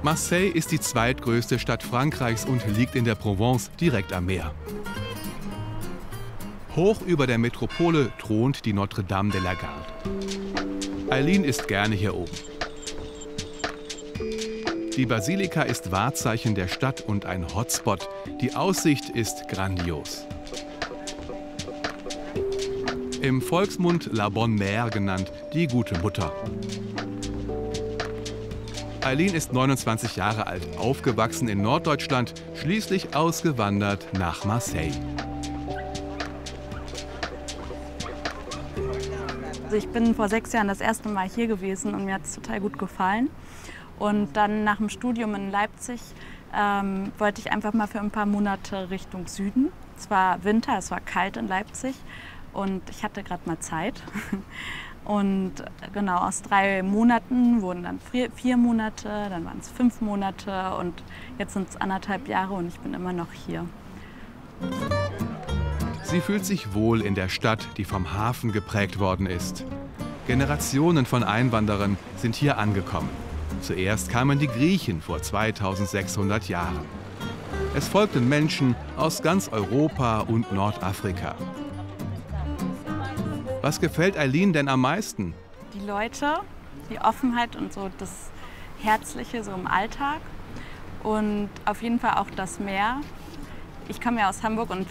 Marseille ist die zweitgrößte Stadt Frankreichs und liegt in der Provence direkt am Meer. Hoch über der Metropole thront die Notre-Dame de la Garde. Aileen ist gerne hier oben. Die Basilika ist Wahrzeichen der Stadt und ein Hotspot. Die Aussicht ist grandios. Im Volksmund La Bonne Mère genannt, die gute Mutter. Aileen ist 29 Jahre alt, aufgewachsen in Norddeutschland, schließlich ausgewandert nach Marseille. Also ich bin vor 6 Jahren das erste Mal hier gewesen und mir hat es total gut gefallen. Und dann nach dem Studium in Leipzig wollte ich einfach mal für ein paar Monate Richtung Süden. Es war Winter, es war kalt in Leipzig und ich hatte gerade mal Zeit. Und genau, aus 3 Monaten wurden dann 4 Monate, dann waren es 5 Monate und jetzt sind es 1,5 Jahre und ich bin immer noch hier. Sie fühlt sich wohl in der Stadt, die vom Hafen geprägt worden ist. Generationen von Einwanderern sind hier angekommen. Zuerst kamen die Griechen vor 2600 Jahren. Es folgten Menschen aus ganz Europa und Nordafrika. Was gefällt Aileen denn am meisten? Die Leute, die Offenheit und so das Herzliche so im Alltag und auf jeden Fall auch das Meer. Ich komme ja aus Hamburg und